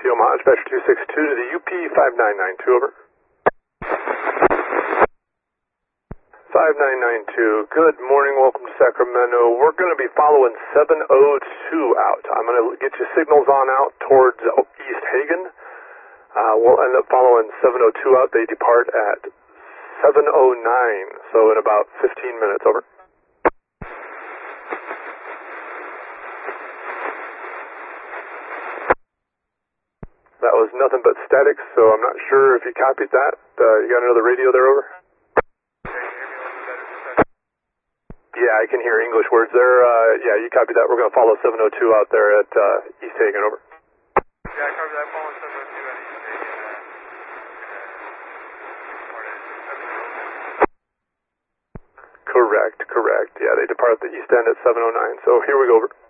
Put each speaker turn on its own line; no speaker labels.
Omaha, Dispatcher 262 to the UP 5992, over. 5992, good morning, welcome to Sacramento. We're going to be following 702 out. I'm going to get you signals on out towards East Hagen. We'll end up following 702 out. They depart at 709, so in about 15 minutes, over. That was nothing but static, so I'm not sure if you copied that. You got another radio there, over? Yeah, I can hear English words there. Yeah, you copied that. We're going to follow 702 out there at East Hagen, over.
Yeah, I covered that. Follow 702 at East Hagen.
Correct. Yeah, they depart at the east end at 709. So here we go, over.